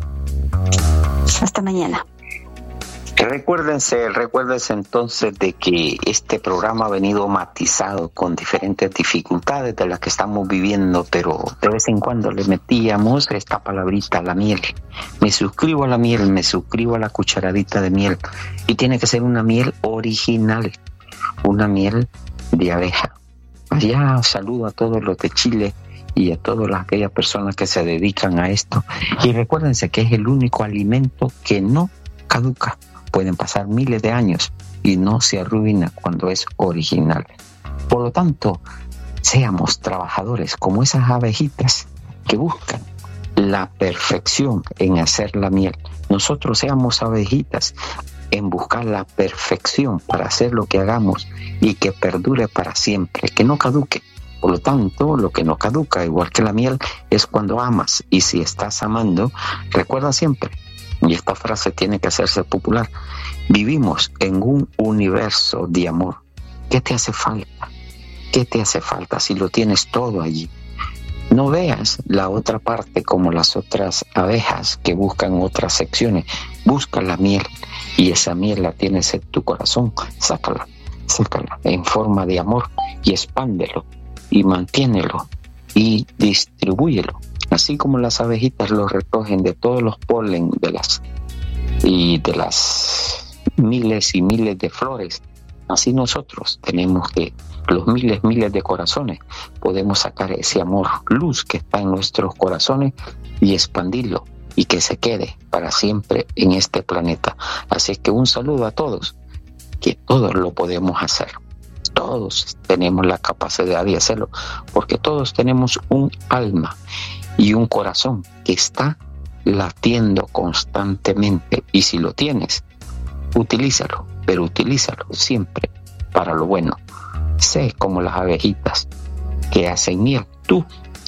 Hasta mañana. Recuérdense, recuérdense entonces de que este programa ha venido matizado con diferentes dificultades de las que estamos viviendo, pero de vez en cuando le metíamos esta palabrita, la miel. Me suscribo a la miel, me suscribo a la cucharadita de miel, y tiene que ser una miel original, una miel de abeja. Allá saludo a todos los de Chile y a todas aquellas personas que se dedican a esto, y recuérdense que es el único alimento que no caduca. Pueden pasar miles de años y no se arruina cuando es original. Por lo tanto, seamos trabajadores como esas abejitas que buscan la perfección en hacer la miel. Nosotros seamos abejitas en buscar la perfección para hacer lo que hagamos y que perdure para siempre, que no caduque. Por lo tanto, lo que no caduca, igual que la miel, es cuando amas. Y si estás amando, recuerda siempre, y esta frase tiene que hacerse popular: vivimos en un universo de amor. ¿Qué te hace falta? ¿Qué te hace falta si lo tienes todo allí? No veas la otra parte como las otras abejas que buscan otras secciones. Busca la miel, y esa miel la tienes en tu corazón. Sácala, sácala en forma de amor y expándelo y mantiénelo y distribúyelo. Así como las abejitas lo recogen de todos los polen de las y de las miles y miles de flores, así nosotros tenemos que, los miles, miles de corazones, podemos sacar ese amor, luz que está en nuestros corazones y expandirlo y que se quede para siempre en este planeta. Así que un saludo a todos, que todos lo podemos hacer. Todos tenemos la capacidad de hacerlo, porque todos tenemos un alma y un corazón que está latiendo constantemente, y si lo tienes, utilízalo, pero utilízalo siempre para lo bueno. Sé como las abejitas que hacen miel, tú